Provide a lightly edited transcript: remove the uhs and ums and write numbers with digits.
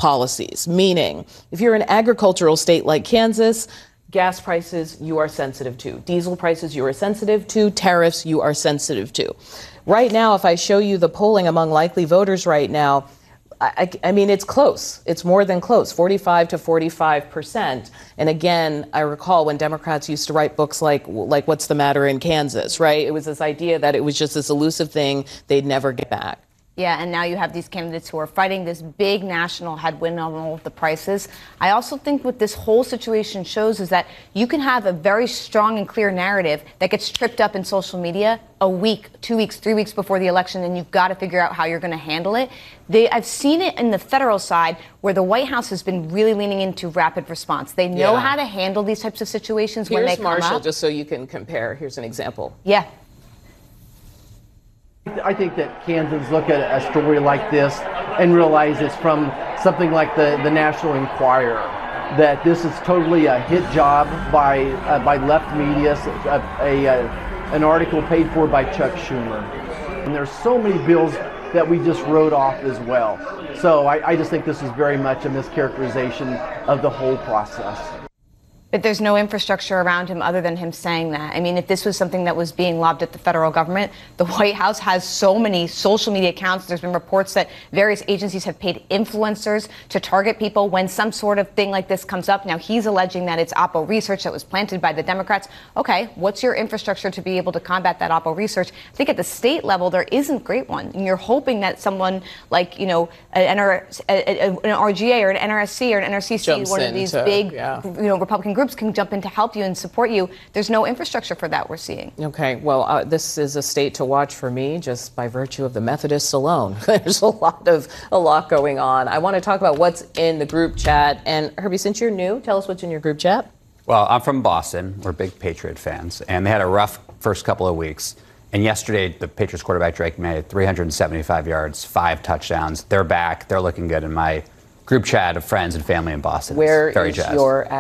policies, meaning if you're an agricultural state like Kansas, gas prices you are sensitive to, diesel prices you are sensitive to, tariffs you are sensitive to. Right now, if I show you the polling among likely voters right now, I mean, it's close. It's more than close, 45 to 45%. And again, I recall when Democrats used to write books like What's the Matter in Kansas, right? It was this idea that it was just this elusive thing they'd never get back. Yeah, and now you have these candidates who are fighting this big national headwind on all of the prices. I also think what this whole situation shows is that you can have a very strong and clear narrative that gets tripped up in social media a week, 2 weeks, 3 weeks before the election, and you've got to figure out how you're going to handle it. I've seen it in the federal side where the White House has been really leaning into rapid response. They know how to handle these types of situations when they come up. Here's Marshall, just so you can compare. Here's an example. Yeah. I think that Kansans look at a story like this and realize it's from something like the National Enquirer, that this is totally a hit job by left media, an article paid for by Chuck Schumer. And there's so many bills that we just wrote off as well. So I just think this is very much a mischaracterization of the whole process. But there's no infrastructure around him other than him saying that. I mean, if this was something that was being lobbed at the federal government, the White House has so many social media accounts. There's been reports that various agencies have paid influencers to target people when some sort of thing like this comes up. Now, he's alleging that it's Oppo research that was planted by the Democrats. Okay, what's your infrastructure to be able to combat that Oppo research? I think at the state level, there isn't great one. And you're hoping that someone like, you know, an RGA or an NRSC or an NRCC, one of these big, Republican groups can jump in to help you and support you. There's no infrastructure for that we're seeing. Okay, well, this is a state to watch for me just by virtue of the Methodists alone. There's a lot going on. I want to talk about what's in the group chat. And Herbie, since you're new, tell us what's in your group chat. Well, I'm from Boston. We're big Patriot fans, and they had a rough first couple of weeks. And yesterday, the Patriots quarterback Drake May had 375 yards, 5 touchdowns. They're back. They're looking good in my group chat of friends and family in Boston. Where very is jazzed. your